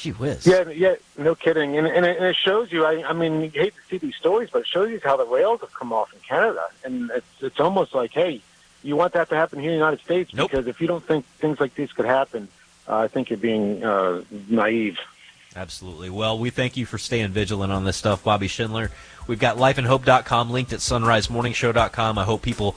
Gee whiz. Yeah, no kidding. And it shows you, I mean, you hate to see these stories, but it shows you how the rails have come off in Canada. And it's almost like, hey, you want that to happen here in the United States? Nope. Because if you don't think things like this could happen, I think you're being naive. Absolutely. Well, we thank you for staying vigilant on this stuff, Bobby Schindler. We've got lifeandhope.com linked at sunrisemorningshow.com. I hope people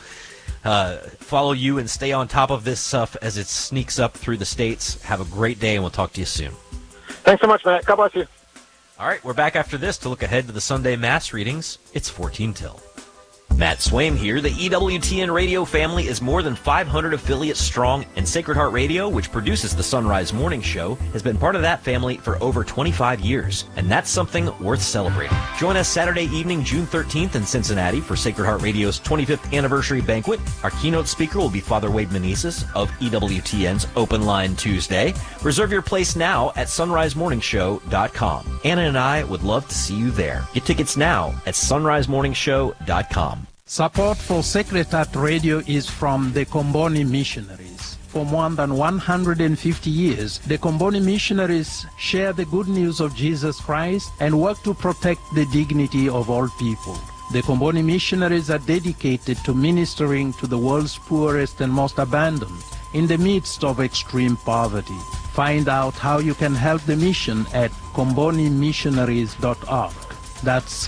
follow you and stay on top of this stuff as it sneaks up through the states. Have a great day, and we'll talk to you soon. Thanks so much, Matt. God bless you. All right, we're back after this to look ahead to the Sunday Mass readings. It's 14 till. Matt Swaim here. The EWTN radio family is more than 500 affiliates strong, and Sacred Heart Radio, which produces the Sunrise Morning Show, has been part of that family for over 25 years, and that's something worth celebrating. Join us Saturday evening, June 13th in Cincinnati for Sacred Heart Radio's 25th anniversary banquet. Our keynote speaker will be Father Wade Menezes of EWTN's Open Line Tuesday. Reserve your place now at sunrisemorningshow.com. Anna and I would love to see you there. Get tickets now at sunrisemorningshow.com. Support for Sacred Heart Radio is from the Comboni Missionaries. For more than 150 years, the Comboni Missionaries share the good news of Jesus Christ and work to protect the dignity of all people. The Comboni Missionaries are dedicated to ministering to the world's poorest and most abandoned in the midst of extreme poverty. Find out how you can help the mission at combonimissionaries.org. That's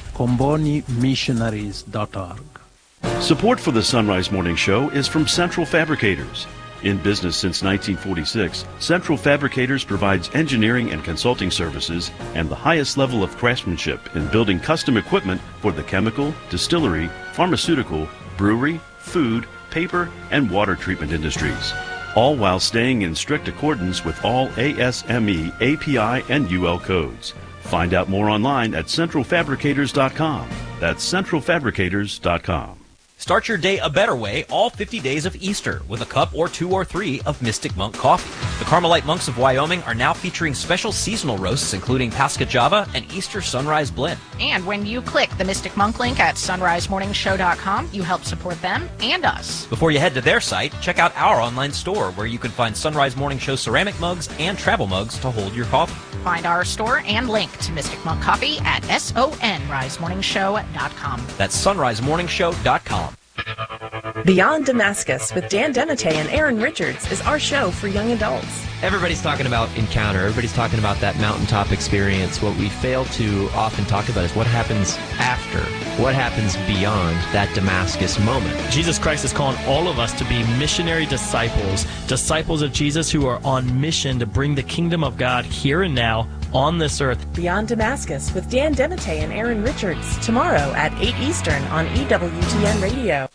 combonimissionaries.org. Support for the Sunrise Morning Show is from Central Fabricators. In business since 1946, Central Fabricators provides engineering and consulting services and the highest level of craftsmanship in building custom equipment for the chemical, distillery, pharmaceutical, brewery, food, paper, and water treatment industries, all while staying in strict accordance with all ASME, API, and UL codes. Find out more online at centralfabricators.com. That's centralfabricators.com. Start your day a better way all 50 days of Easter with a cup or 2 or 3 of Mystic Monk coffee. The Carmelite monks of Wyoming are now featuring special seasonal roasts including Pascha Java and Easter Sunrise Blend. And when you click the Mystic Monk link at sunrisemorningshow.com, you help support them and us. Before you head to their site, check out our online store where you can find Sunrise Morning Show ceramic mugs and travel mugs to hold your coffee. Find our store and link to Mystic Monk Coffee at sunrisemorningshow.com. That's sunrisemorningshow.com. Beyond Damascus with Dan Demite and Aaron Richards is our show for young adults. Everybody's talking about encounter. Everybody's talking about that mountaintop experience. What we fail to often talk about is what happens after, what happens beyond that Damascus moment. Jesus Christ is calling all of us to be missionary disciples, disciples of Jesus who are on mission to bring the kingdom of God here and now on this earth. Beyond Damascus with Dan Demite and Aaron Richards, tomorrow at 8 Eastern on EWTN Radio.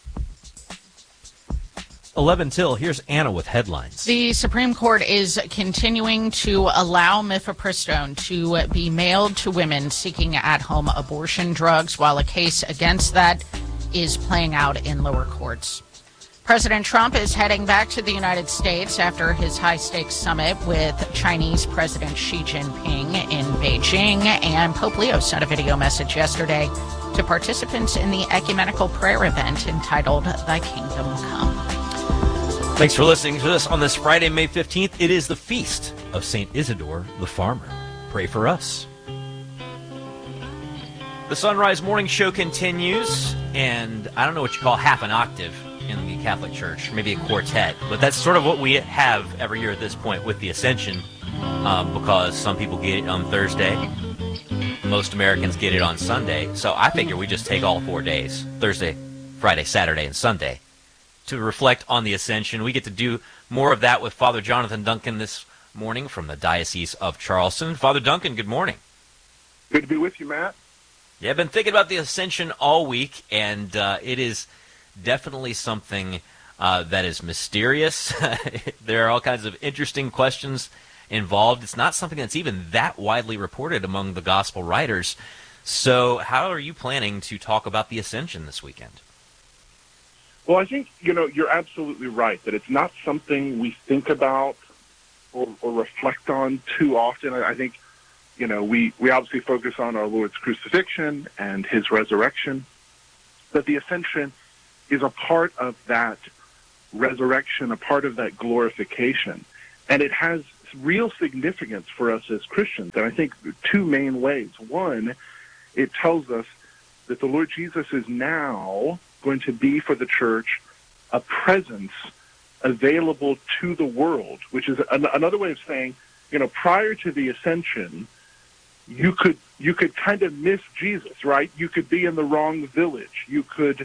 11 till, here's Anna with headlines. The Supreme Court is continuing to allow mifepristone to be mailed to women seeking at-home abortion drugs, while a case against that is playing out in lower courts. President Trump is heading back to the United States after his high-stakes summit with Chinese President Xi Jinping in Beijing, and Pope Leo sent a video message yesterday to participants in the ecumenical prayer event entitled Thy Kingdom Come. Thanks for listening to us on this Friday, May 15th. It is the feast of St. Isidore the Farmer. Pray for us. The Sunrise Morning Show continues, and I don't know what you call half an octave in the Catholic Church, maybe a quartet, but that's sort of what we have every year at this point with the Ascension, because some people get it on Thursday, most Americans get it on Sunday, so I figure we just take all 4 days, Thursday, Friday, Saturday, and Sunday, to reflect on the Ascension. We get to do more of that with Father Jonathan Duncan this morning from the Diocese of Charleston. Father Duncan, good morning. Good to be with you, Matt. Yeah, I've been thinking about the Ascension all week, and it is definitely something that is mysterious. There are all kinds of interesting questions involved. It's not something that's even that widely reported among the gospel writers. So how are you planning to talk about the Ascension this weekend? Well, I think, you're absolutely right that it's not something we think about or reflect on too often. I think, we obviously focus on our Lord's crucifixion and his resurrection, but the Ascension is a part of that resurrection, a part of that glorification. And it has real significance for us as Christians. And I think two main ways. One, it tells us that the Lord Jesus is now going to be for the church a presence available to the world, which is another way of saying, prior to the ascension, you could kind of miss Jesus, right? You could be in the wrong village. You could,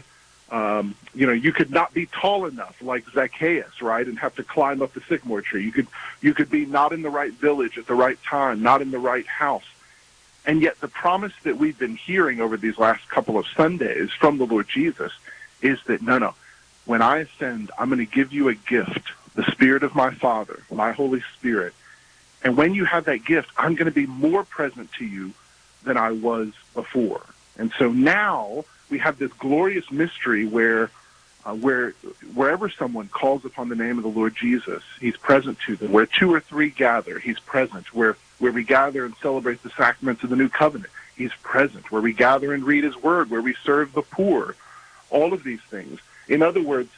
you could not be tall enough like Zacchaeus, right, and have to climb up the sycamore tree. You could be not in the right village at the right time, not in the right house. And yet the promise that we've been hearing over these last couple of Sundays from the Lord Jesus is that, no, when I ascend, I'm going to give you a gift, the Spirit of my Father, my Holy Spirit. And when you have that gift, I'm going to be more present to you than I was before. And so now we have this glorious mystery where wherever someone calls upon the name of the Lord Jesus, he's present to them. Where two or three gather, he's present. Where we gather and celebrate the sacraments of the new covenant, he's present. Where we gather and read his word, where we serve the poor, all of these things. In other words,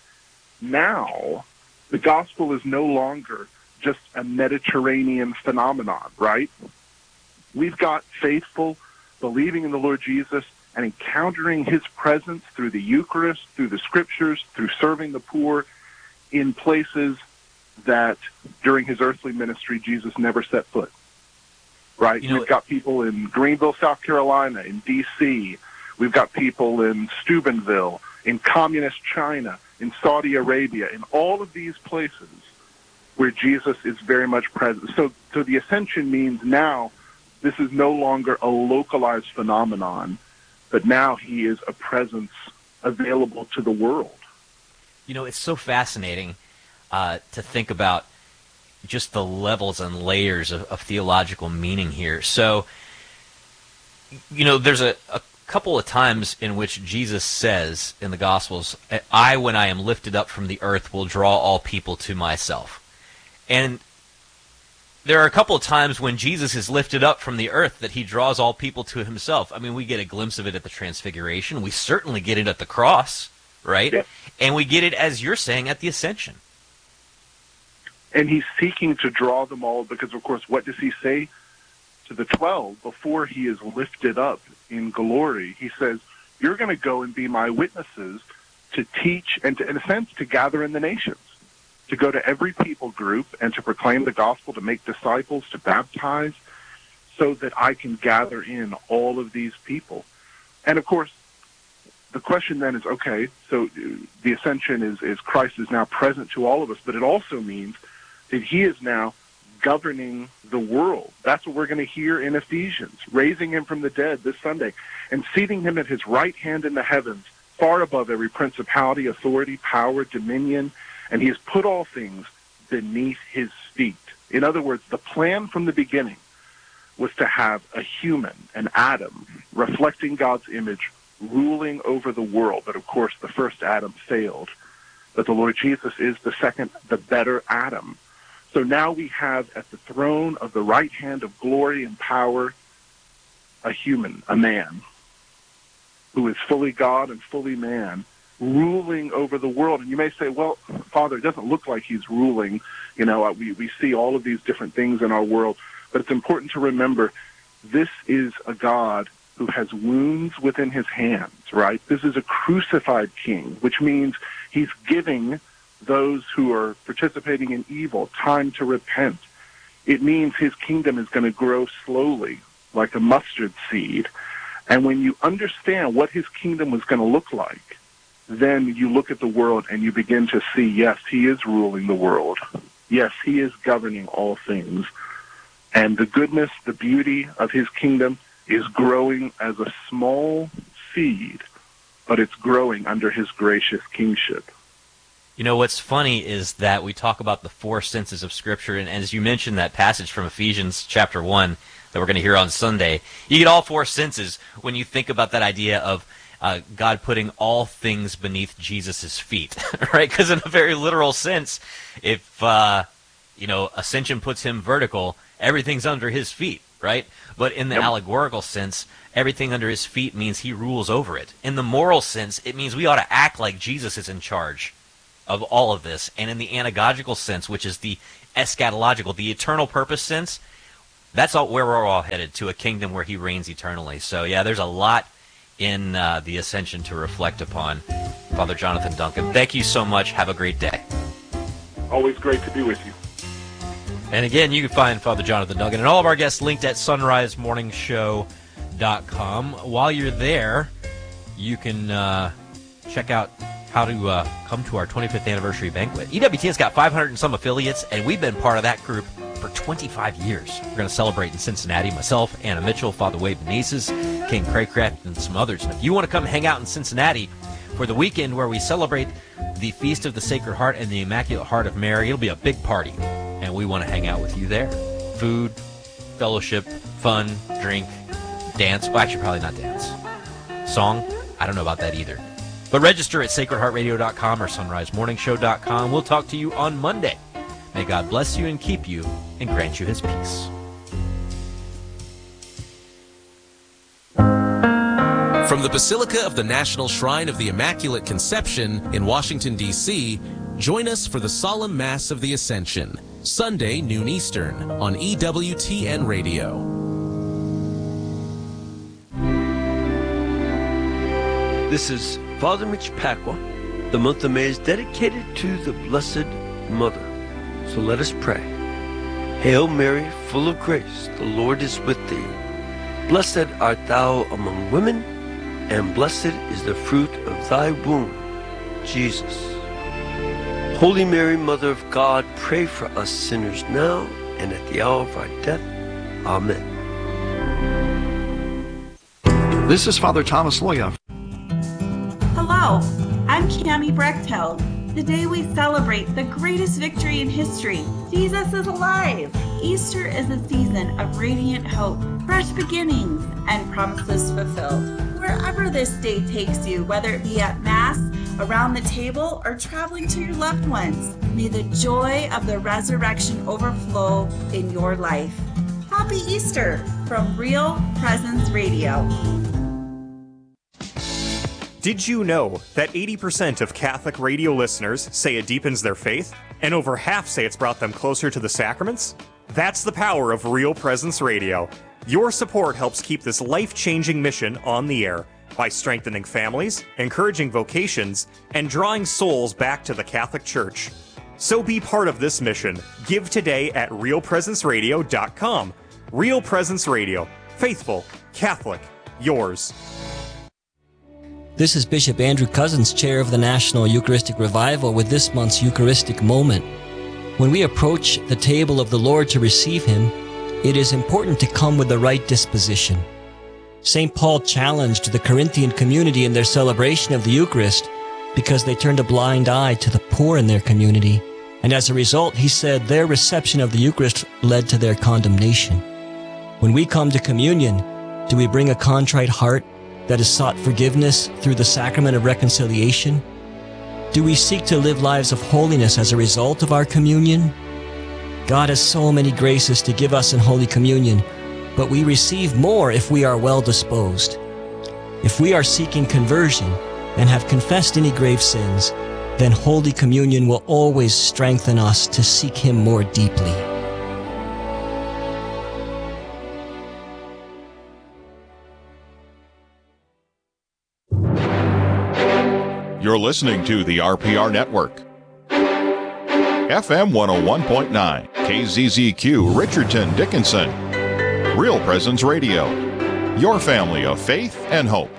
now the gospel is no longer just a Mediterranean phenomenon, right? We've got faithful, believing in the Lord Jesus and encountering his presence through the Eucharist, through the Scriptures, through serving the poor in places that during his earthly ministry Jesus never set foot, right? We've got people in Greenville, South Carolina, in D.C., we've got people in Steubenville, in communist China, in Saudi Arabia, in all of these places where Jesus is very much present. So the ascension means now this is no longer a localized phenomenon, but now he is a presence available to the world. It's so fascinating to think about just the levels and layers of theological meaning here. So, there's a couple of times in which Jesus says in the Gospels, I, when I am lifted up from the earth, will draw all people to myself. And there are a couple of times when Jesus is lifted up from the earth that he draws all people to himself. I mean, we get a glimpse of it at the Transfiguration. We certainly get it at the cross, right? Yeah. And we get it, as you're saying, at the Ascension. And he's seeking to draw them all because, of course, what does he say to the 12 before he is lifted up in glory? He says, you're going to go and be my witnesses to teach and, in a sense, to gather in the nations, to go to every people group and to proclaim the gospel, to make disciples, to baptize, so that I can gather in all of these people. And, of course, the question then is, okay, so the ascension is Christ is now present to all of us, but it also means that he is now governing the world. That's what we're going to hear in Ephesians, raising him from the dead this Sunday and seating him at his right hand in the heavens, far above every principality, authority, power, dominion, and he has put all things beneath his feet. In other words, the plan from the beginning was to have a human, an Adam, reflecting God's image, ruling over the world. But, of course, the first Adam failed. But the Lord Jesus is the second, the better Adam. So now we have at the throne of the right hand of glory and power a human, a man, who is fully God and fully man, ruling over the world. And you may say, well, Father, it doesn't look like he's ruling. We see all of these different things in our world. But it's important to remember this is a God who has wounds within his hands, right? This is a crucified king, which means he's giving those who are participating in evil time to repent. It means his kingdom is going to grow slowly, like a mustard seed. And when you understand what his kingdom was going to look like, then you look at the world and you begin to see, yes, he is ruling the world. Yes, he is governing all things. And the goodness, the beauty of his kingdom is growing as a small seed, but it's growing under his gracious kingship. What's funny is that we talk about the four senses of Scripture, and as you mentioned that passage from Ephesians chapter 1 that we're going to hear on Sunday, you get all four senses when you think about that idea of God putting all things beneath Jesus' feet, right? Because in a very literal sense, if, ascension puts him vertical, everything's under his feet, right? But in the allegorical sense, everything under his feet means he rules over it. In the moral sense, it means we ought to act like Jesus is in charge of all of this. And in the anagogical sense, which is the eschatological, the eternal purpose sense. That's all where we're all headed, to a kingdom where he reigns eternally. So, yeah, there's a lot in the Ascension to reflect upon. Father Jonathan Duncan, thank you so much. Have a great day. Always great to be with you. And again, you can find Father Jonathan Duncan and all of our guests linked at sunrisemorningshow.com. While you're there, you can check out how to come to our 25th anniversary banquet. EWTN's got 500 and some affiliates, and we've been part of that group for 25 years. We're going to celebrate in Cincinnati. Myself, Anna Mitchell, Father Wade Menezes, King Craycraft, and some others. And if you want to come hang out in Cincinnati for the weekend where we celebrate the Feast of the Sacred Heart and the Immaculate Heart of Mary, it'll be a big party, and we want to hang out with you there. Food, fellowship, fun, drink, dance. Well, actually, probably not dance. Song? I don't know about that either. But register at sacredheartradio.com or sunrisemorningshow.com. We'll talk to you on Monday. May God bless you and keep you and grant you his peace. From the Basilica of the National Shrine of the Immaculate Conception in Washington, D.C., join us for the Solemn Mass of the Ascension, Sunday, noon Eastern, on EWTN Radio. This is Father Mitch Pacwa. The month of May is dedicated to the Blessed Mother. So let us pray. Hail Mary, full of grace, the Lord is with thee. Blessed art thou among women, and blessed is the fruit of thy womb, Jesus. Holy Mary, Mother of God, pray for us sinners now and at the hour of our death. Amen. This is Father Thomas Loya. Hello, I'm Cammie Brechtel. Today we celebrate the greatest victory in history. Jesus is alive. Easter is a season of radiant hope, fresh beginnings, and promises fulfilled. Wherever this day takes you, whether it be at Mass, around the table, or traveling to your loved ones, may the joy of the resurrection overflow in your life. Happy Easter from Real Presence Radio. Did you know that 80% of Catholic radio listeners say it deepens their faith, and over half say it's brought them closer to the sacraments? That's the power of Real Presence Radio. Your support helps keep this life-changing mission on the air by strengthening families, encouraging vocations, and drawing souls back to the Catholic Church. So be part of this mission. Give today at realpresenceradio.com. Real Presence Radio. Faithful, Catholic, yours. This is Bishop Andrew Cousins, Chair of the National Eucharistic Revival, with this month's Eucharistic Moment. When we approach the table of the Lord to receive Him, it is important to come with the right disposition. St. Paul challenged the Corinthian community in their celebration of the Eucharist because they turned a blind eye to the poor in their community, and as a result, he said their reception of the Eucharist led to their condemnation. When we come to communion, do we bring a contrite heart that has sought forgiveness through the sacrament of reconciliation? Do we seek to live lives of holiness as a result of our communion? God has so many graces to give us in Holy Communion, but we receive more if we are well disposed. If we are seeking conversion and have confessed any grave sins, then Holy Communion will always strengthen us to seek Him more deeply. You're listening to the RPR Network. FM 101.9, KZZQ, Richardson, Dickinson. Real Presence Radio. Your family of faith and hope.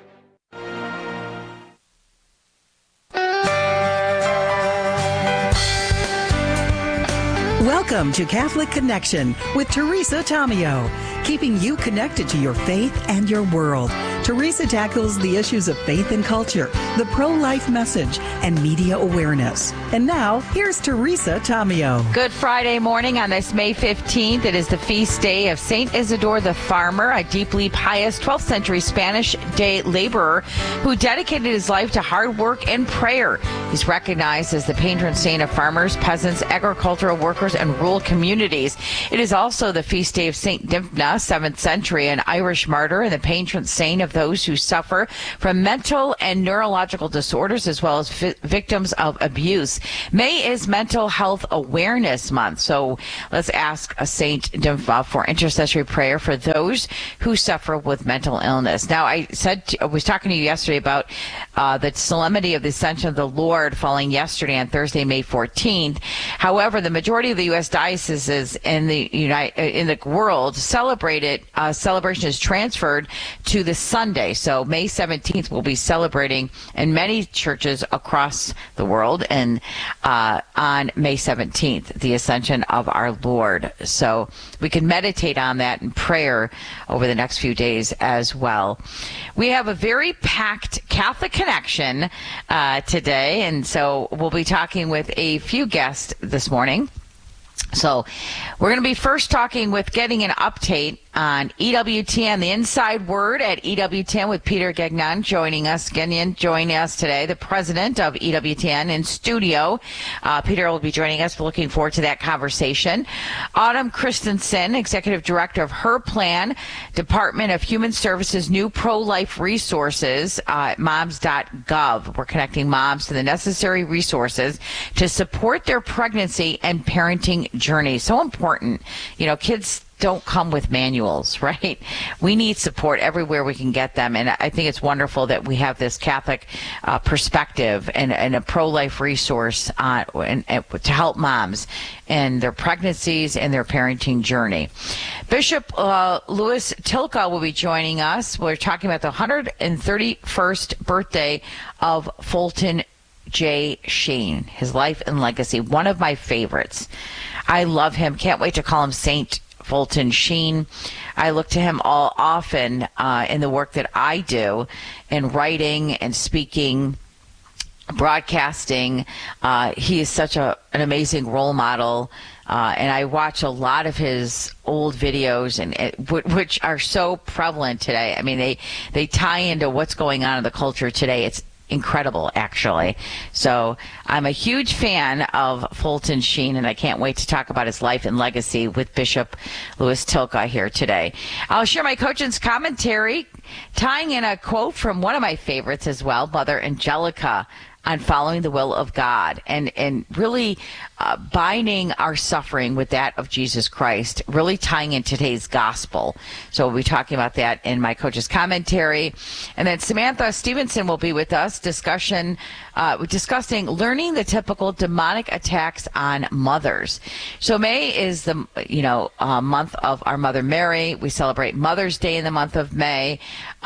Welcome to Catholic Connection with Teresa Tomeo, keeping you connected to your faith and your world. Teresa tackles the issues of faith and culture, the pro-life message, and media awareness. And now, here's Teresa Tomeo. Good Friday morning on this May 15th. It is the feast day of St. Isidore the Farmer, a deeply pious 12th century Spanish day laborer who dedicated his life to hard work and prayer. He's recognized as the patron saint of farmers, peasants, agricultural workers, and rural communities. It is also the feast day of St. Dymphna, 7th century, an Irish martyr and the patron saint of those who suffer from mental and neurological disorders as well as victims of abuse. May is Mental Health Awareness Month, so let's ask a saint for intercessory prayer for those who suffer with mental illness. Now, I was talking to you yesterday about the solemnity of the Ascension of the Lord falling yesterday on Thursday, May 14th. However, the majority of the U.S. dioceses in the world celebrate it. Celebration is transferred to the Sunday, so May 17th we'll be celebrating in many churches across the world, and on May 17th, the Ascension of our Lord. So we can meditate on that in prayer over the next few days as well. We have a very packed Catholic Connection today, and so we'll be talking with a few guests this morning. So we're going to be first getting an update on EWTN, the Inside Word at EWTN with Peter Gagnon joining us today, the president of EWTN in studio. Peter will be joining us. We're looking forward to that conversation. Autumn Christensen, executive director of Her Plan, Department of Human Services, new pro-life resources at moms.gov. We're connecting moms to the necessary resources to support their pregnancy and parenting journey. So important. Kids don't come with manuals, right? We need support everywhere we can get them. And I think it's wonderful that we have this Catholic perspective and a pro-life resource to help moms in their pregnancies and their parenting journey. Bishop Louis Tilka will be joining us. We're talking about the 131st birthday of Fulton J. Sheen, his life and legacy, one of my favorites. I love him. Can't wait to call him Saint Fulton Sheen. I look to him often in the work that I do in writing and speaking, broadcasting. He is such an amazing role model, and I watch a lot of his old videos, which are so prevalent today. I mean, they tie into what's going on in the culture today. It's incredible, actually. So I'm a huge fan of Fulton Sheen, and I can't wait to talk about his life and legacy with Bishop Louis Tilka here today. I'll share my coach's commentary, tying in a quote from one of my favorites as well, Mother Angelica, on following the will of God and really binding our suffering with that of Jesus Christ, really tying in today's gospel. So we'll be talking about that in my coach's commentary. And then Samantha Stevenson will be with us discussing learning the typical demonic attacks on mothers. So May is the month of our Mother Mary. We celebrate Mother's Day in the month of May.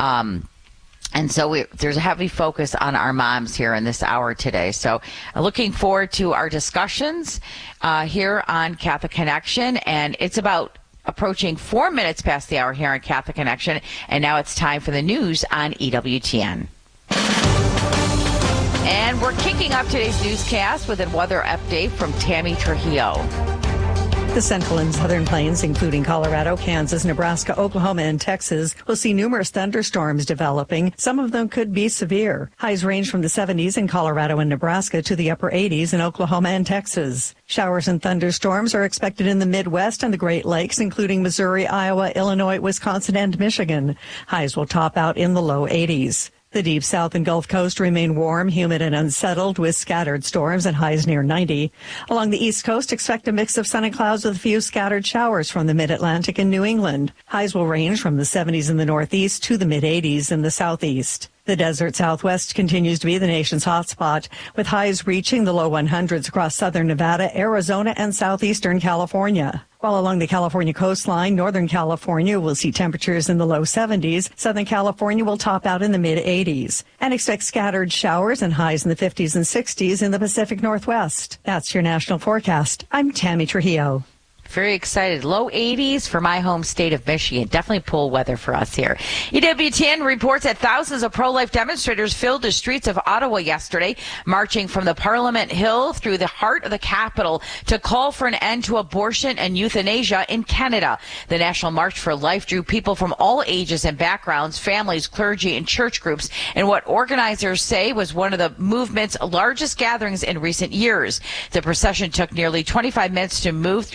And so there's a heavy focus on our moms here in this hour today. So looking forward to our discussions here on Catholic Connection. And it's about approaching 4 minutes past the hour here on Catholic Connection. And now it's time for the news on EWTN. And we're kicking off today's newscast with a weather update from Tammy Trujillo. The Central and Southern Plains, including Colorado, Kansas, Nebraska, Oklahoma, and Texas, will see numerous thunderstorms developing. Some of them could be severe. Highs range from the 70s in Colorado and Nebraska to the upper 80s in Oklahoma and Texas. Showers and thunderstorms are expected in the Midwest and the Great Lakes, including Missouri, Iowa, Illinois, Wisconsin, and Michigan. Highs will top out in the low 80s. The Deep South and Gulf Coast remain warm, humid, and unsettled with scattered storms and highs near 90. Along the East Coast, expect a mix of sun and clouds with a few scattered showers from the Mid-Atlantic and New England. Highs will range from the 70s in the Northeast to the mid-80s in the Southeast. The desert Southwest continues to be the nation's hotspot, with highs reaching the low 100s across southern Nevada, Arizona, and southeastern California. While along the California coastline, Northern California will see temperatures in the low 70s. Southern California will top out in the mid-80s. And expect scattered showers and highs in the 50s and 60s in the Pacific Northwest. That's your national forecast. I'm Tammy Trujillo. Very excited. Low 80s for my home state of Michigan. Definitely pool weather for us here. EWTN reports that thousands of pro-life demonstrators filled the streets of Ottawa yesterday, marching from the Parliament Hill through the heart of the capital to call for an end to abortion and euthanasia in Canada. The National March for Life drew people from all ages and backgrounds, families, clergy, and church groups, in what organizers say was one of the movement's largest gatherings in recent years. The procession took nearly 25 minutes to move through downtown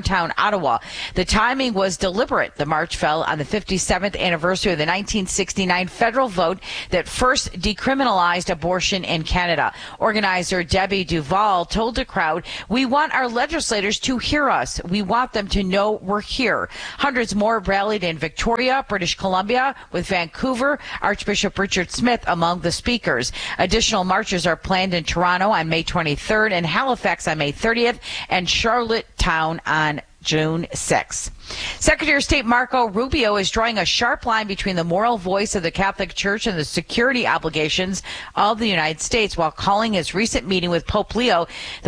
downtown Ottawa. The timing was deliberate. The march fell on the 57th anniversary of the 1969 federal vote that first decriminalized abortion in Canada. Organizer Debbie Duval told the crowd, "We want our legislators to hear us. We want them to know we're here." Hundreds more rallied in Victoria, British Columbia, with Vancouver, Archbishop Richard Smith among the speakers. Additional marches are planned in Toronto on May 23rd, and Halifax on May 30th, and Charlottetown on June 6th. Secretary of State Marco Rubio is drawing a sharp line between the moral voice of the Catholic Church and the security obligations of the United States, while calling his recent meeting with Pope Leo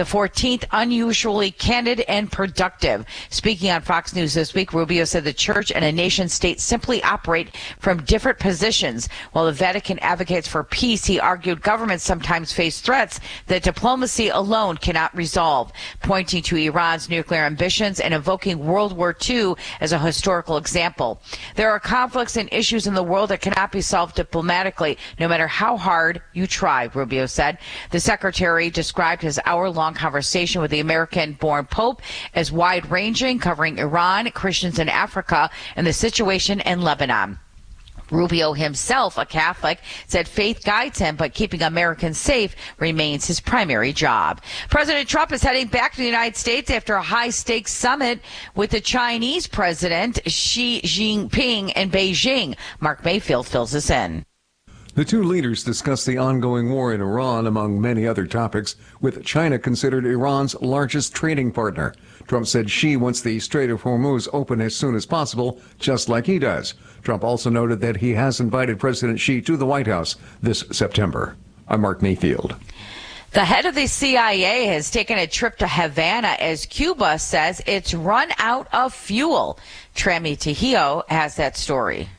XIV unusually candid and productive. Speaking on Fox News this week, Rubio said the Church and a nation-state simply operate from different positions. While the Vatican advocates for peace, he argued governments sometimes face threats that diplomacy alone cannot resolve, pointing to Iran's nuclear ambitions and invoking World War II as a historical example. There are conflicts and issues in the world that cannot be solved diplomatically, no matter how hard you try, Rubio said. The secretary described his hour-long conversation with the American-born Pope as wide-ranging, covering Iran, Christians in Africa, and the situation in Lebanon. Rubio himself, a Catholic, said faith guides him, but keeping Americans safe remains his primary job. President Trump is heading back to the United States after a high-stakes summit with the Chinese president Xi Jinping in Beijing. Mark Mayfield fills us in. The two leaders discussed the ongoing war in Iran, among many other topics, with China considered Iran's largest trading partner. Trump said Xi wants the Strait of Hormuz open as soon as possible, just like he does. Trump also noted that he has invited President Xi to the White House this September. I'm Mark Mayfield. The head of the CIA has taken a trip to Havana as Cuba says it's run out of fuel. Trami Tejillo has that story.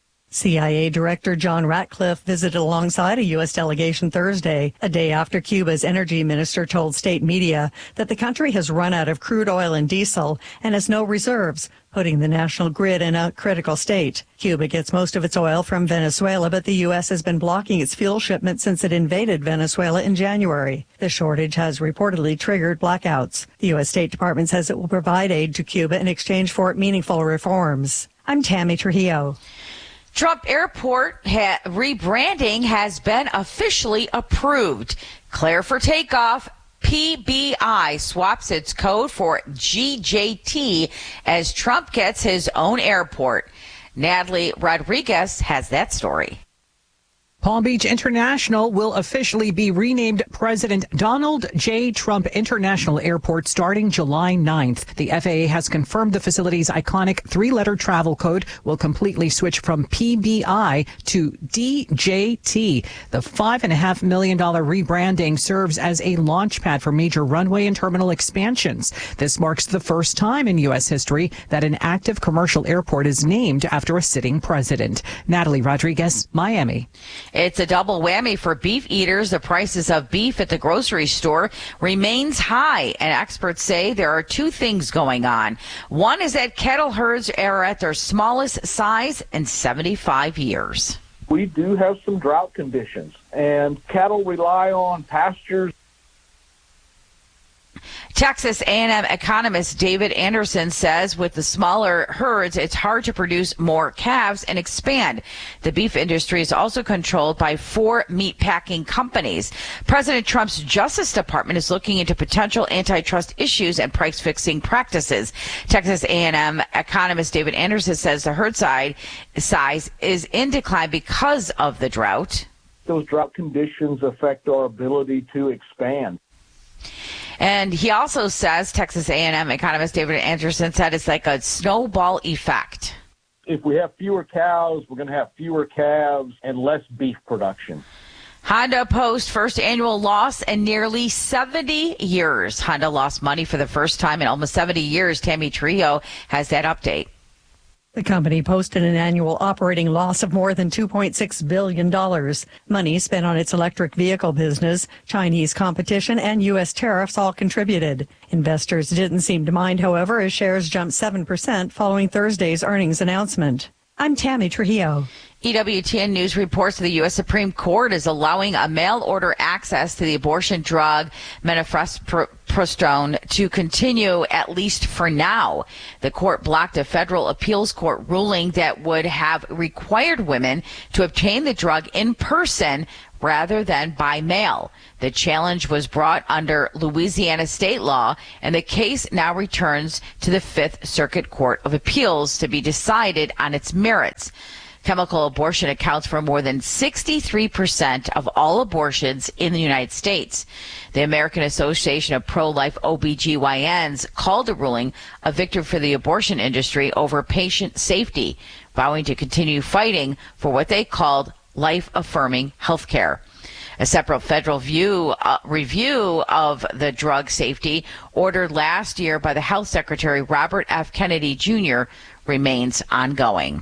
CIA Director John Ratcliffe visited alongside a U.S. delegation Thursday, a day after Cuba's energy minister told state media that the country has run out of crude oil and diesel and has no reserves, putting the national grid in a critical state. Cuba gets most of its oil from Venezuela, but the U.S. has been blocking its fuel shipments since it invaded Venezuela in January. The shortage has reportedly triggered blackouts. The U.S. State Department says it will provide aid to Cuba in exchange for meaningful reforms. I'm Tammy Trujillo. Trump Airport rebranding has been officially approved. Clear for takeoff. PBI swaps its code for GJT as Trump gets his own airport. Natalie Rodriguez has that story. Palm Beach International will officially be renamed President Donald J. Trump International Airport starting July 9th. The FAA has confirmed the facility's iconic three-letter travel code will completely switch from PBI to DJT. The $5.5 million rebranding serves as a launchpad for major runway and terminal expansions. This marks the first time in U.S. history that an active commercial airport is named after a sitting president. Natalie Rodriguez, Miami. It's a double whammy for beef eaters. The prices of beef at the grocery store remains high, and experts say there are two things going on. One is that cattle herds are at their smallest size in 75 years. We do have some drought conditions, and cattle rely on pastures. Texas A&M economist David Anderson says with the smaller herds, it's hard to produce more calves and expand. The beef industry is also controlled by 4 meat packing companies. President Trump's Justice Department is looking into potential antitrust issues and price-fixing practices. Texas A&M economist David Anderson says the herd size is in decline because of the drought. Those drought conditions affect our ability to expand. And he also says, Texas A&M economist David Anderson said it's like a snowball effect. If we have fewer cows, we're going to have fewer calves and less beef production. Honda posts first annual loss in nearly 70 years. Honda lost money for the first time in almost 70 years. Tammy Trio has that update. The company posted an annual operating loss of more than $2.6 billion. Money spent on its electric vehicle business, Chinese competition, and U.S. tariffs all contributed. Investors didn't seem to mind, however, as shares jumped 7% following Thursday's earnings announcement. I'm Tammy Trujillo. EWTN News reports the U.S. Supreme Court is allowing a mail-order access to the abortion drug mifepristone mifepristone to continue, at least for now. The court blocked a federal appeals court ruling that would have required women to obtain the drug in person rather than by mail. The challenge was brought under Louisiana state law, and the case now returns to the Fifth Circuit Court of Appeals to be decided on its merits. Chemical abortion accounts for more than 63% of all abortions in the United States. The American Association of Pro-Life OBGYNs called the ruling a victory for the abortion industry over patient safety, vowing to continue fighting for what they called life-affirming health care. A separate federal review of the drug safety ordered last year by the Health Secretary Robert F. Kennedy Jr. remains ongoing.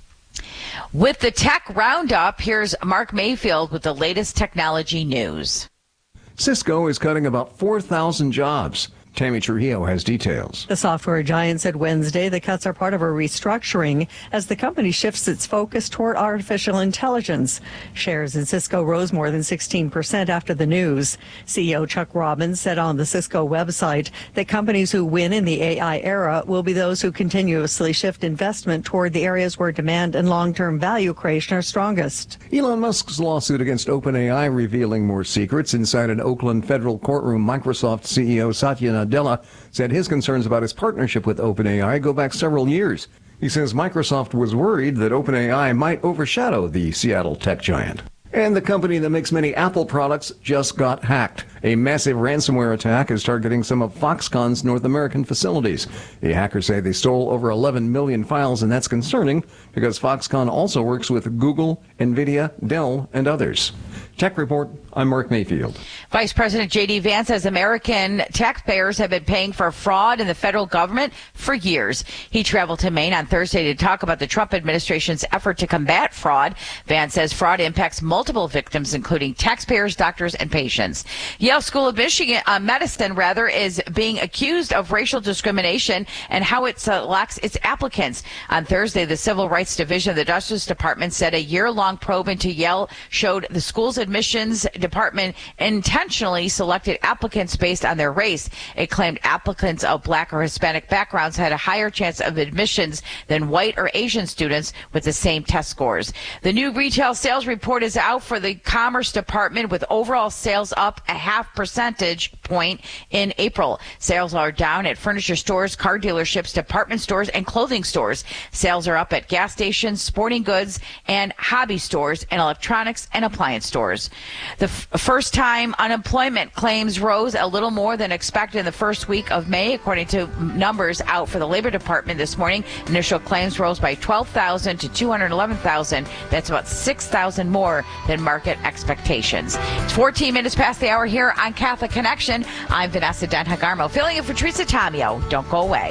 With the Tech Roundup, here's Mark Mayfield with the latest technology news. Cisco is cutting about 4,000 jobs. Tammy Trujillo has details. The software giant said Wednesday the cuts are part of a restructuring as the company shifts its focus toward artificial intelligence. Shares in Cisco rose more than 16% after the news. CEO Chuck Robbins said on the Cisco website that companies who win in the AI era will be those who continuously shift investment toward the areas where demand and long-term value creation are strongest. Elon Musk's lawsuit against OpenAI revealing more secrets. Inside an Oakland federal courtroom, Microsoft CEO Satya Nadella said his concerns about his partnership with OpenAI go back several years. He says Microsoft was worried that OpenAI might overshadow the Seattle tech giant. And the company that makes many Apple products just got hacked. A massive ransomware attack is targeting some of Foxconn's North American facilities. The hackers say they stole over 11 million files, and that's concerning because Foxconn also works with Google, NVIDIA, Dell, and others. Tech Report, I'm Mark Mayfield. Vice President J.D. Vance says American taxpayers have been paying for fraud in the federal government for years. He traveled to Maine on Thursday to talk about the Trump administration's effort to combat fraud. Vance says fraud impacts multiple victims, including taxpayers, doctors, and patients. Yale School of Medicine is being accused of racial discrimination and how it selects its applicants. On Thursday, the Civil Rights Division of the Justice Department said a year-long probe into Yale showed the school's admissions department intentionally selected applicants based on their race. It claimed applicants of Black or Hispanic backgrounds had a higher chance of admissions than white or Asian students with the same test scores. The new retail sales report is out for the Commerce Department, with overall sales up a 0.5 percentage point in April. Sales are down at furniture stores, car dealerships, department stores, and clothing stores. Sales are up at gas stations, sporting goods, and hobby stores, and electronics and appliance stores. The first-time unemployment claims rose a little more than expected in the first week of May, according to numbers out for the Labor Department this morning. Initial claims rose by 12,000 to 211,000. That's about 6,000 more than market expectations. It's 14 minutes past the hour here on Catholic Connection. I'm Vanessa Denhagarmo, filling in for Teresa Tomeo. Don't go away.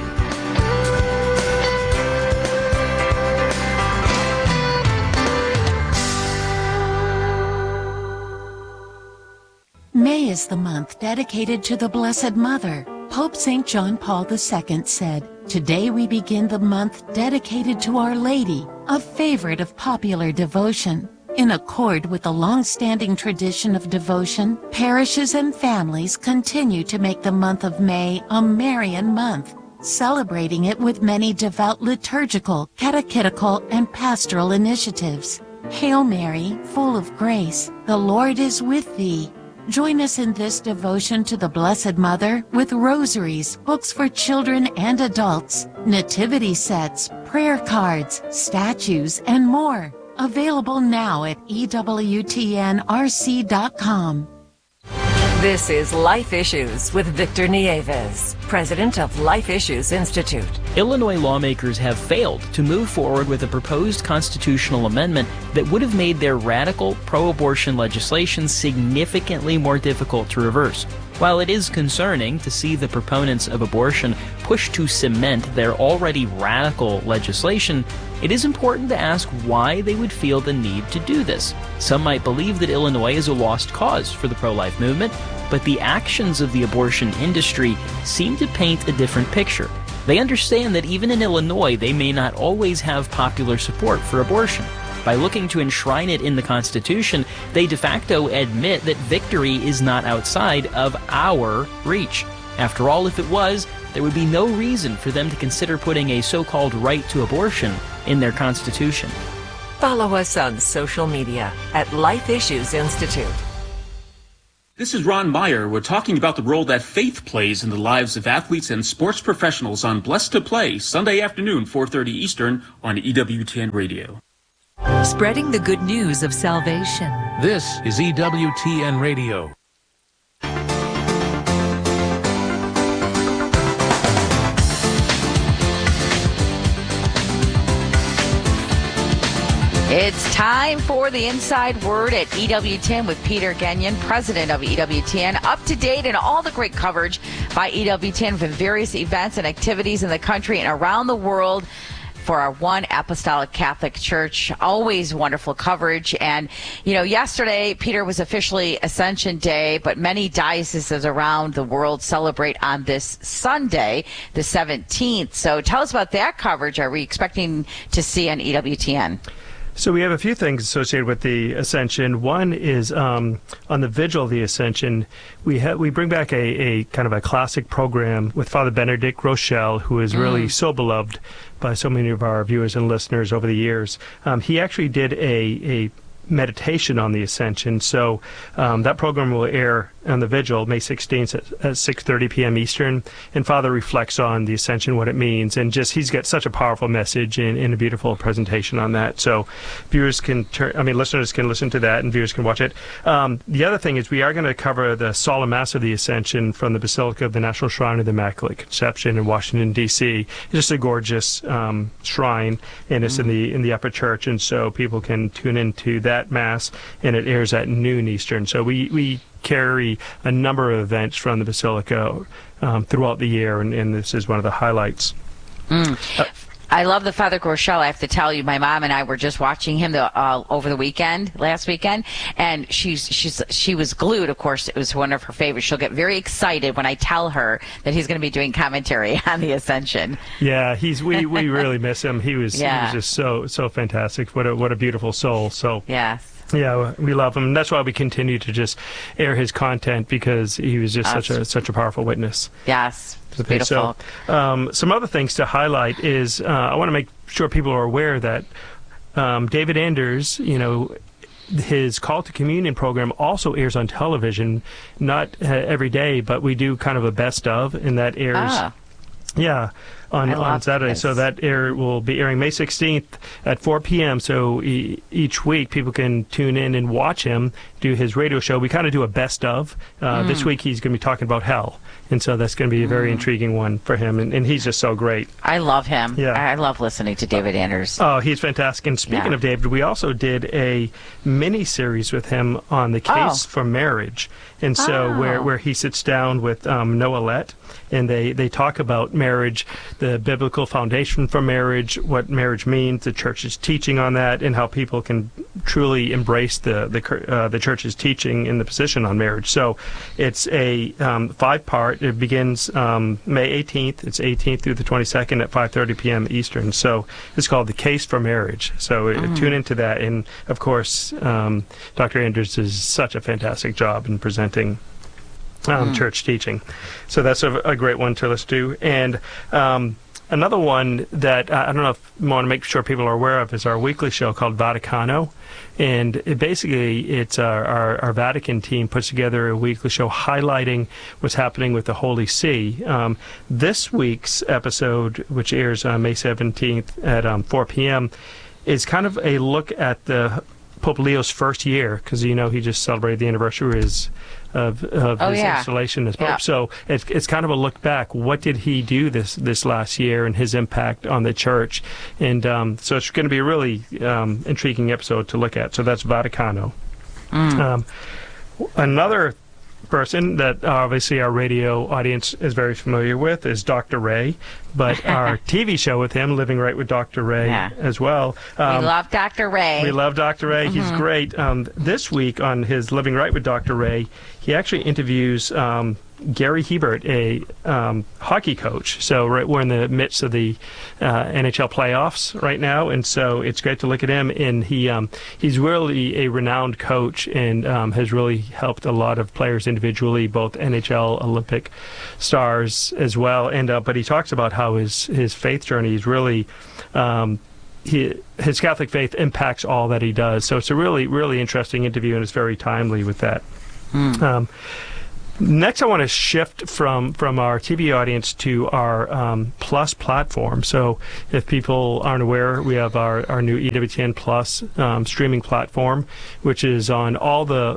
May is the month dedicated to the Blessed Mother. Pope St. John Paul II said, "Today we begin the month dedicated to Our Lady, a favorite of popular devotion." In accord with the long-standing tradition of devotion, parishes and families continue to make the month of May a Marian month, celebrating it with many devout liturgical, catechetical, and pastoral initiatives. Hail Mary, full of grace, the Lord is with thee. Join us in this devotion to the Blessed Mother with rosaries, books for children and adults, nativity sets, prayer cards, statues, and more. Available now at EWTNRC.com. This is Life Issues with Victor Nieves, president of Life Issues Institute. Illinois lawmakers have failed to move forward with a proposed constitutional amendment that would have made their radical pro-abortion legislation significantly more difficult to reverse. While it is concerning to see the proponents of abortion push to cement their already radical legislation, it is important to ask why they would feel the need to do this. Some might believe that Illinois is a lost cause for the pro-life movement, but the actions of the abortion industry seem to paint a different picture. They understand that even in Illinois, they may not always have popular support for abortion. By looking to enshrine it in the Constitution, they de facto admit that victory is not outside of our reach. After all, if it was, there would be no reason for them to consider putting a so-called right to abortion in their Constitution. Follow us on social media at Life Issues Institute. This is Ron Meyer. We're talking about the role that faith plays in the lives of athletes and sports professionals on Blessed to Play, Sunday afternoon, 4:30 Eastern on EWTN Radio. Spreading the good news of salvation. This is EWTN Radio. It's time for the Inside Word at EWTN with Peter Gagnon, president of EWTN. Up to date and all the great coverage by EWTN from various events and activities in the country and around the world for our One Apostolic Catholic Church. Always wonderful coverage. And, you know, yesterday, Peter, was officially Ascension Day, but many dioceses around the world celebrate on this Sunday, the 17th. So tell us about that coverage. Are we expecting to see on EWTN? So we have a few things associated with the Ascension. One is on the Vigil of the Ascension, we bring back a kind of a classic program with Father Benedict Rochelle, who is really so beloved by so many of our viewers and listeners over the years. He actually did a meditation on the Ascension. So that program will air on the Vigil, May 16th at 6:30 p.m. Eastern. And Father reflects on the Ascension, what it means, and just he's got such a powerful message and a beautiful presentation on that. So listeners can listen to that, and viewers can watch it. The other thing is we are going to cover the Solemn Mass of the Ascension from the Basilica of the National Shrine of the Immaculate Conception in Washington, D.C. It's just a gorgeous shrine, and it's in the upper church, and so people can tune into that Mass, and it airs at noon Eastern. So we carry a number of events from the Basilica throughout the year, and this is one of the highlights. I love the Father Rochelle. I have to tell you, my mom and I were just watching him over the last weekend, and she was glued. Of course, it was one of her favorites. She'll get very excited when I tell her that he's going to be doing commentary on the Ascension. Yeah, we really miss him. He was just so fantastic. What a beautiful soul. So yes. Yeah, we love him. That's why we continue to just air his content, because he was just such a powerful witness. Yes, it's beautiful. So, some other things to highlight is I want to make sure people are aware that David Anders, his Call to Communion program also airs on television, not every day, but we do kind of a best of, and that airs. Yeah, on Saturday. This. So that will be airing May 16th at 4 p.m. So each week people can tune in and watch him do his radio show. We kind of do a best of. This week he's going to be talking about hell. And so that's going to be a very intriguing one for him. And he's just so great. I love him. Yeah. I love listening to David Anders. Oh, he's fantastic. And speaking of David, we also did a mini-series with him on the case for marriage. And so where he sits down with Noah Lett, and they talk about marriage, the biblical foundation for marriage, what marriage means, the church's teaching on that, and how people can truly embrace the church's teaching in the position on marriage. So it's a 5-part. It begins May 18th. It's 18th through the 22nd at 5:30 p.m. Eastern. So it's called The Case for Marriage. So tune into that. And, of course, Dr. Anders does such a fantastic job in presenting church teaching. So that's a great one to listen to. And another one that I don't know if I want to make sure people are aware of is our weekly show called Vaticano. And it's our Vatican team puts together a weekly show highlighting what's happening with the Holy See. This week's episode, which airs on May 17th at 4 p.m., is kind of a look at the Pope Leo's first year, because he just celebrated the anniversary of his installation as Pope. Yeah. So it's kind of a look back. What did he do this last year and his impact on the church? And so it's going to be a really intriguing episode to look at. So that's Vaticano. Another person that obviously our radio audience is very familiar with is Dr. Ray, but our TV show with him, Living Right with Dr. Ray, as well. We love Dr. Ray. We love Dr. Ray. He's great. This week on his Living Right with Dr. Ray, he actually interviews Gary Hebert, a hockey coach. So we're in the midst of the NHL playoffs right now, and so it's great to look at him. And he's really a renowned coach and has really helped a lot of players individually, both NHL, Olympic stars as well. And but he talks about how his faith journey is really his Catholic faith impacts all that he does. So it's a really, really interesting interview, and it's very timely with that. Next, I want to shift from our TV audience to our Plus platform. So if people aren't aware, we have our new EWTN Plus streaming platform, which is on all the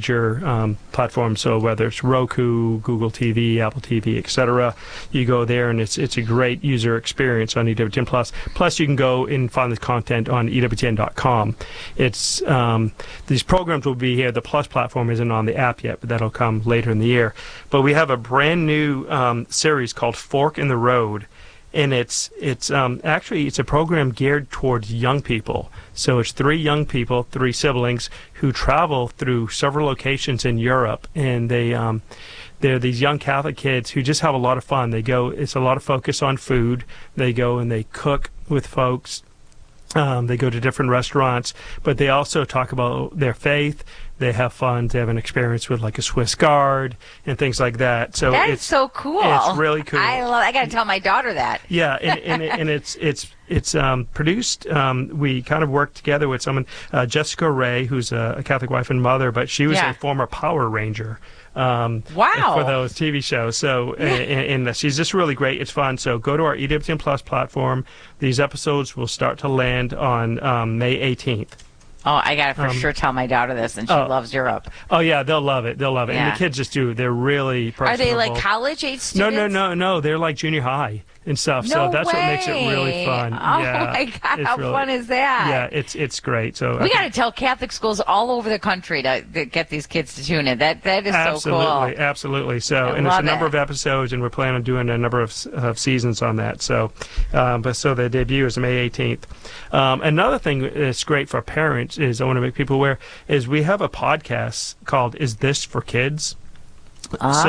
major platforms. So whether it's Roku, Google TV, Apple TV, etc., you go there, and it's a great user experience on EWTN Plus. Plus, you can go and find the content on EWTN.com. It's these programs will be here. The Plus platform isn't on the app yet, but that'll come later in the year. But we have a brand new series called Fork in the Road, and it's actually a program geared towards young people. So it's 3 young people, 3 siblings who travel through several locations in Europe, and they're these young Catholic kids who just have a lot of fun. They go. It's a lot of focus on food. They go and they cook with folks. They go to different restaurants, but they also talk about their faith. They have fun. They have an experience with like a Swiss Guard and things like that. So that's so cool. It's really cool. I got to tell my daughter that. Yeah, and it's produced. We kind of worked together with someone, Jessica Ray, who's a Catholic wife and mother, but she was a former Power Ranger. Wow. For those TV shows. So, and she's just really great. It's fun. So go to our EWTN Plus platform. These episodes will start to land on May 18th. Oh, I got to for sure tell my daughter this, and she loves Europe. Oh, yeah, they'll love it. They'll love it. Yeah. And the kids just do. They're really personable. Are they like college-age students? No. They're like junior high and stuff. No so that's way. what makes it really fun. Oh, yeah, my God. How fun is that? Yeah, it's great. So we got to tell Catholic schools all over the country to get these kids to tune in. That is so cool. Absolutely. So, and it's a number of episodes, and we're planning on doing a number of seasons on that. So, so the debut is May 18th. Another thing that's great for parents is, I want to make people aware, is we have a podcast called Is This for Kids? So,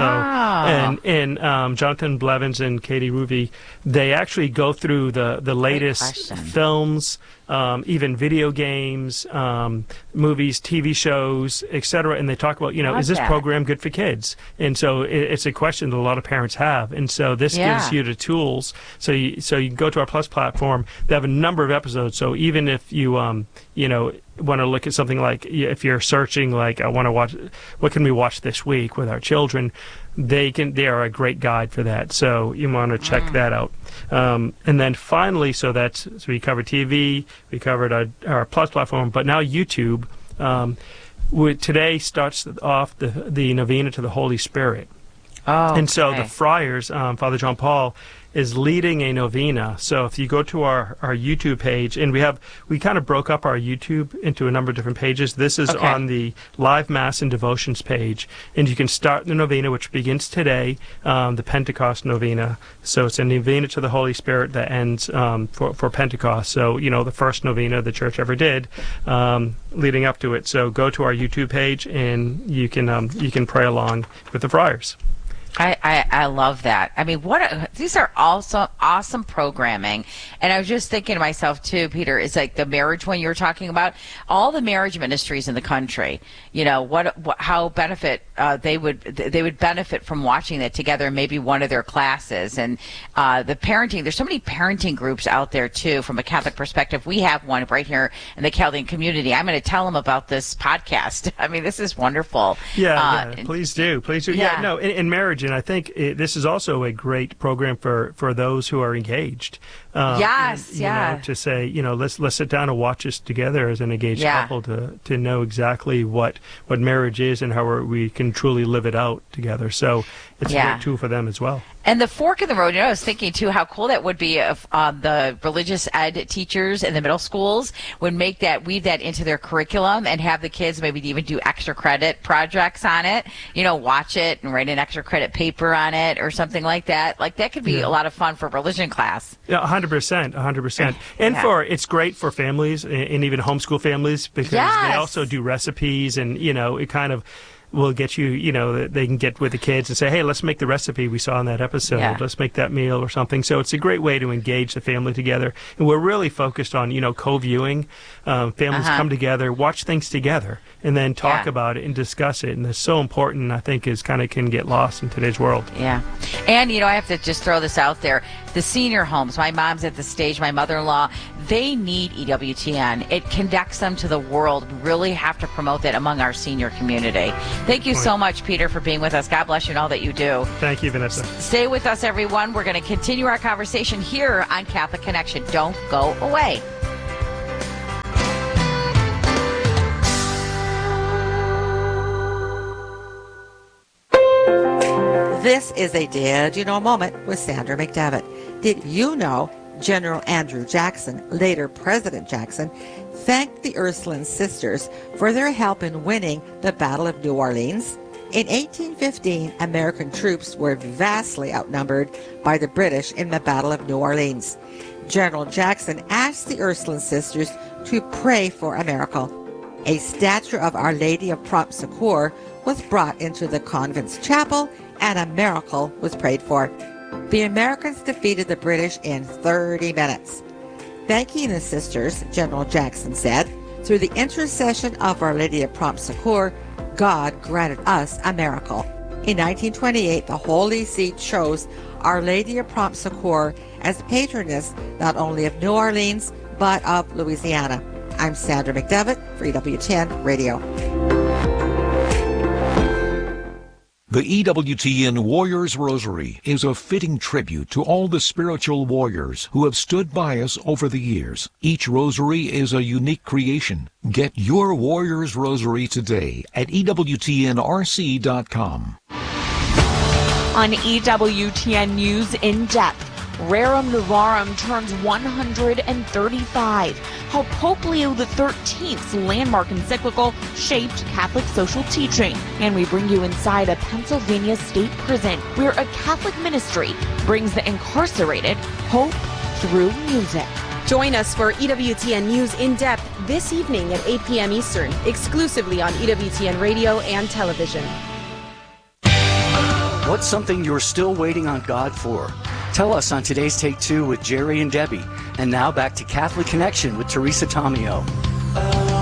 and Jonathan Blevins and Katie Ruby, they actually go through the latest films, even video games, movies, TV shows, etc. And they talk about, is this program good for kids? And so it's a question that a lot of parents have. And so this gives you the tools. So you can go to our Plus platform. They have a number of episodes. So even if you want to look at something like, if you're searching like, I want to watch, what can we watch this week with our children, they are a great guide for that. So you want to check that out. And then finally, so we covered TV, we covered our Plus platform, but now YouTube. Today starts off the novena to the Holy Spirit. Oh, and so the friars, Father John Paul, is leading a novena. So if you go to our YouTube page, and we kind of broke up our YouTube into a number of different pages. This is on the Live Mass and Devotions page, and you can start the novena, which begins today, the Pentecost novena. So it's a novena to the Holy Spirit that ends for Pentecost. So the first novena the church ever did, leading up to it. So go to our YouTube page, and you can pray along with the friars. I love that. I mean, these are awesome programming. And I was just thinking to myself too, Peter, it's like the marriage one you were talking about. All the marriage ministries in the country, how they would benefit from watching that together in maybe one of their classes. And the parenting, there's so many parenting groups out there too from a Catholic perspective. We have one right here in the Chaldean community. I'm going to tell them about this podcast. I mean, this is wonderful. Yeah, please do. Yeah, no, in marriage. And I think this is also a great program for those who are engaged. To say, let's sit down and watch this together as an engaged couple to know exactly what marriage is and how we can truly live it out together. So it's a great tool for them as well. And the fork in the road, I was thinking too how cool that would be if the religious ed teachers in the middle schools would weave that into their curriculum and have the kids maybe even do extra credit projects on it, watch it and write an extra credit paper on it or something like that. Like that could be a lot of fun for religion class. Yeah, 100%. And it's great for families and even homeschool families because they also do recipes and, it kind of, will get you, they can get with the kids and say, hey, let's make the recipe we saw in that episode. Yeah. Let's make that meal or something. So it's a great way to engage the family together. And we're really focused on, co-viewing. Families come together, watch things together, and then talk about it and discuss it. And it's so important, I think, is kind of can get lost in today's world. Yeah. And, I have to just throw this out there. The senior homes, my mom's at the stage, my mother-in-law, they need EWTN. It connects them to the world. We really have to promote that among our senior community. Thank you so much, Peter, for being with us. God bless you and all that you do. Thank you, Vanessa. Stay with us, everyone. We're going to continue our conversation here on Catholic Connection. Don't go away. This is a Did You Know moment with Sandra McDevitt. Did you know General Andrew Jackson, later President Jackson, thanked the Ursuline sisters for their help in winning the Battle of New Orleans? In 1815, American troops were vastly outnumbered by the British in the Battle of New Orleans. General Jackson asked the Ursuline sisters to pray for a miracle. A statue of Our Lady of Prompt Succor was brought into the convent's chapel, and a miracle was prayed for. The Americans defeated the British in 30 minutes. Thanking the sisters, General Jackson said, through the intercession of Our Lady of Prompt Succor, God granted us a miracle. In 1928, the Holy See chose Our Lady of Prompt Succor as patroness not only of New Orleans, but of Louisiana. I'm Sandra McDevitt for EWTN Radio. The EWTN Warriors Rosary is a fitting tribute to all the spiritual warriors who have stood by us over the years. Each rosary is a unique creation. Get your Warriors Rosary today at EWTNRC.com. On EWTN News In Depth, Rerum Novarum turns 135. How Pope Leo XIII's landmark encyclical shaped Catholic social teaching. And we bring you inside a Pennsylvania state prison where a Catholic ministry brings the incarcerated hope through music. Join us for EWTN News In Depth this evening at 8 p.m. Eastern, exclusively on EWTN Radio and television. What's something you're still waiting on God for? Tell us on today's Take Two with Jerry and Debbie. And now back to Catholic Connection with Teresa Tomeo.